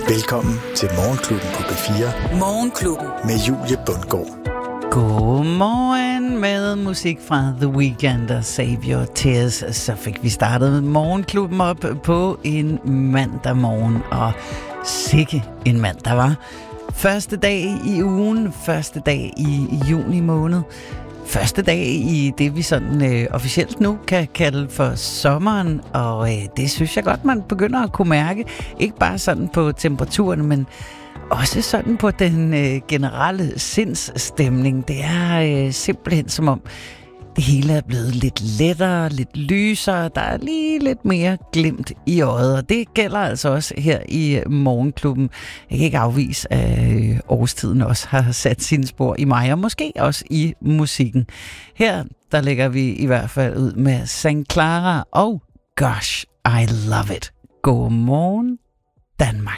Velkommen til Morgenklubben på B4. Morgenklubben. Med Julie Bundgaard. Godmorgen med musik fra The Weeknd og Save Your Tears. Så fik vi startet Morgenklubben op på en mandag morgen, og sikke en mand der var. Første dag i ugen, første dag i juni måned. Første dag i det, vi sådan officielt nu kan kalde for sommeren, og det synes jeg godt, man begynder at kunne mærke. Ikke bare sådan på temperaturen, men også sådan på den generelle sindsstemning. Det er simpelthen som om det hele er blevet lidt lettere, lidt lysere. Der er lige lidt mere glimt i øjet, og det gælder altså også her i Morgenklubben. Jeg kan ikke afvise, at årstiden også har sat sine spor i mig, og måske også i musikken. Her, der lægger vi i hvert fald ud med St. Clara og Gosh, I Love It. Godmorgen, Danmark.